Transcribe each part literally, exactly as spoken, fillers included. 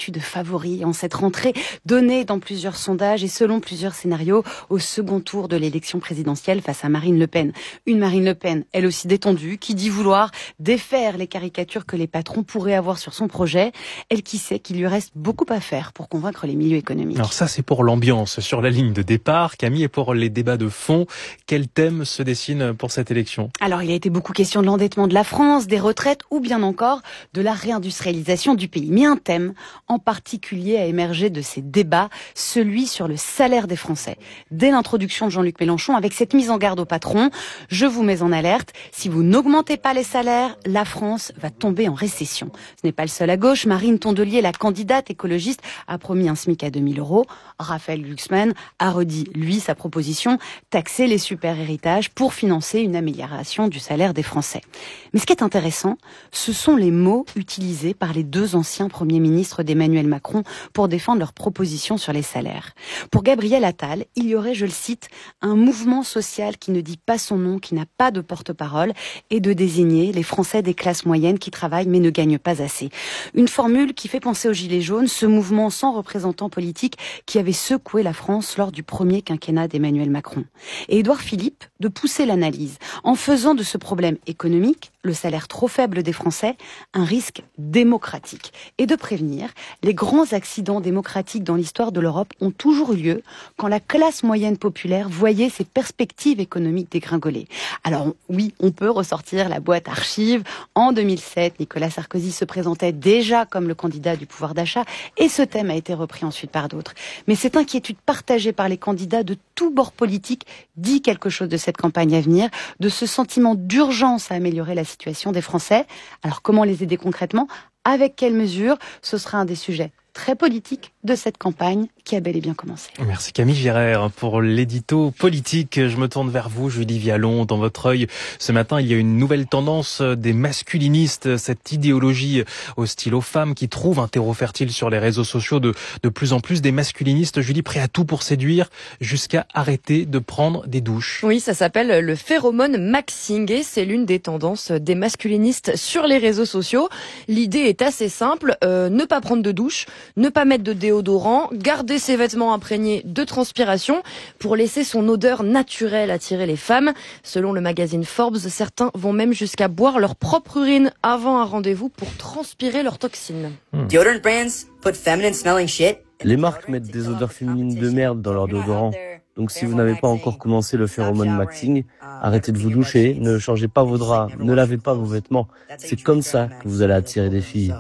statut de favori en cette rentrée donnée dans plusieurs sondages et selon plusieurs scénarios au second tour de l'élection présidentielle face à Marine Le Pen. Une Marine Le Pen, elle aussi détendue, qui dit vouloir défaire les caricatures que les patrons pourraient avoir sur son projet. Elle qui sait qu'il lui reste beaucoup à faire pour convaincre les milieux économiques. Alors ça, c'est pour l'ambiance sur la ligne de départ. Camille, et pour les débats de fond, quel thème se dessine pour cette élection? Alors, il a été beaucoup question de l'endettement de la France, des retraites ou bien encore de la réindustrialisation du pays. Mais un thème en particulier a émergé de ces débats, celui sur le salaire des Français. Dès l'introduction de Jean-Luc Mélenchon, avec cette mise en garde au patron, je vous mets en alerte, si vous n'augmentez pas les salaires, la France va tomber en récession. Ce n'est pas le seul à gauche. Marine Tondelier, la candidate écologiste, a promis un SMIC à deux mille euros. Raphaël Glucksmann a redit, lui, sa proposition, taxer les super-héritages pour financer une amélioration du salaire des Français. Mais ce qui est intéressant, ce sont les mots utilisés par les deux anciens premiers ministres d'Emmanuel Macron pour défendre leurs propositions sur les salaires. Pour Gabriel Attal, il y aurait, je le cite, un mouvement social qui ne dit pas son nom, qui n'a pas de porte-parole, et de désigner les Français des classes moyennes qui travaillent mais ne gagnent pas assez. Une formule qui fait penser aux Gilets jaunes, ce mouvement sans représentant politique qui avait secoué la France lors du premier quinquennat d'Emmanuel Macron. Et Édouard Philippe de pousser l'analyse en faisant de ce problème économique, le salaire trop faible des Français, un risque démocratique et de prévenir les grands accidents démocratiques dans l'histoire de l'Europe ont toujours eu lieu quand la classe moyenne populaire voyait ses perspectives économiques dégringoler. Alors oui, on peut ressortir la boîte archive. En deux mille sept, Nicolas Sarkozy se présentait déjà comme le candidat du pouvoir d'achat et ce thème a été repris ensuite par d'autres. Mais cette inquiétude partagée par les candidats de tous bords politiques dit quelque chose de cette campagne à venir, de ce sentiment d'urgence à améliorer la situation des Français. Alors comment les aider concrètement? Avec quelles mesures? Ce sera un des sujets très politique de cette campagne qui a bel et bien commencé. Merci Camille Girard pour l'édito politique. Je me tourne vers vous, Julie Vialon. Dans votre œil, ce matin, il y a une nouvelle tendance des masculinistes, cette idéologie hostile aux femmes qui trouve un terreau fertile sur les réseaux sociaux. De, de plus en plus des masculinistes, Julie, prêts à tout pour séduire jusqu'à arrêter de prendre des douches. Oui, ça s'appelle le phéromone maxing et c'est l'une des tendances des masculinistes sur les réseaux sociaux. L'idée est assez simple, euh, ne pas prendre de douche, ne pas mettre de déodorant, garder ses vêtements imprégnés de transpiration pour laisser son odeur naturelle attirer les femmes. Selon le magazine Forbes, certains vont même jusqu'à boire leur propre urine avant un rendez-vous pour transpirer leurs toxines. Hmm. Deodorant brands put feminine smelling shit. Les marques mettent des odeurs féminines de merde dans leur déodorant. Donc si vous n'avez pas encore commencé le phéromone maxing, arrêtez de vous doucher, ne changez pas vos draps, ne lavez pas vos vêtements. C'est comme ça que vous allez attirer des filles.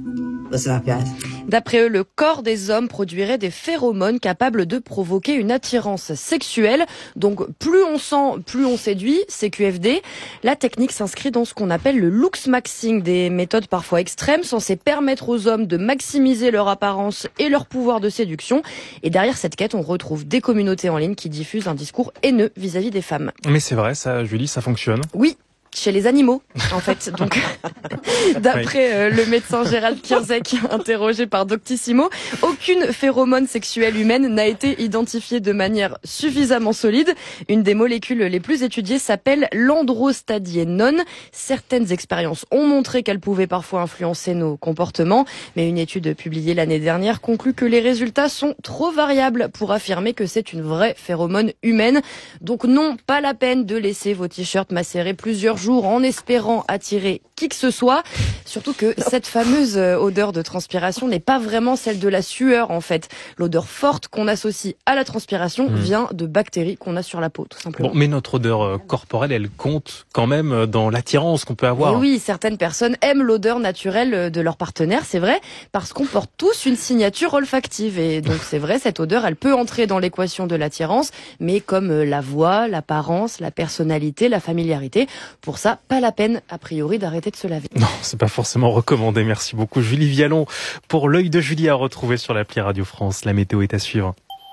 D'après eux, le corps des hommes produirait des phéromones capables de provoquer une attirance sexuelle. Donc plus on sent, plus on séduit, C Q F D. La technique s'inscrit dans ce qu'on appelle le looks maxing, des méthodes parfois extrêmes censées permettre aux hommes de maximiser leur apparence et leur pouvoir de séduction. Et derrière cette quête, on retrouve des communautés en ligne qui diffusent un discours haineux vis-à-vis des femmes. Mais c'est vrai, ça, Julie, ça fonctionne. Oui. Chez les animaux, en fait. Donc, d'après euh, le médecin Gérald Kierzek, interrogé par Doctissimo, aucune phéromone sexuelle humaine n'a été identifiée de manière suffisamment solide. Une des molécules les plus étudiées s'appelle l'androstadiénone. Certaines expériences ont montré qu'elle pouvait parfois influencer nos comportements, mais une étude publiée l'année dernière conclut que les résultats sont trop variables pour affirmer que c'est une vraie phéromone humaine. Donc non, pas la peine de laisser vos t-shirts macérer plusieurs jours en espérant attirer qui que ce soit. Surtout que cette fameuse odeur de transpiration n'est pas vraiment celle de la sueur, en fait. L'odeur forte qu'on associe à la transpiration mmh. vient de bactéries qu'on a sur la peau, tout simplement. Bon, mais notre odeur corporelle, elle compte quand même dans l'attirance qu'on peut avoir. Et oui, certaines personnes aiment l'odeur naturelle de leur partenaire, c'est vrai, parce qu'on porte tous une signature olfactive. Et donc c'est vrai, cette odeur, elle peut entrer dans l'équation de l'attirance, mais comme la voix, l'apparence, la personnalité, la familiarité, pour ça, pas la peine, a priori, d'arrêter de se laver. Non, c'est pas forcément recommandé. Merci beaucoup, Julie Vialon, pour l'œil de Julie à retrouver sur l'appli Radio France. La météo est à suivre.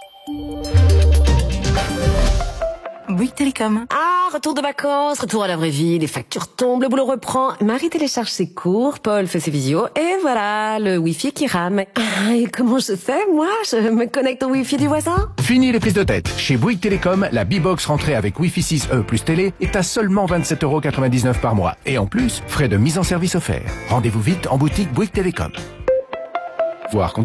Bouygues Télécom. Ah, retour de vacances, retour à la vraie vie, les factures tombent, le boulot reprend. Marie télécharge ses cours, Paul fait ses visios, et voilà, le Wi-Fi qui rame. Ah, et comment je fais, moi? Je me connecte au Wi-Fi du voisin? Fini les prises de tête. Chez Bouygues Télécom, la B-Box rentrée avec Wi-Fi six E plus télé est à seulement vingt-sept euros quatre-vingt-dix-neuf par mois. Et en plus, frais de mise en service offerts. Rendez-vous vite en boutique Bouygues Télécom. Voir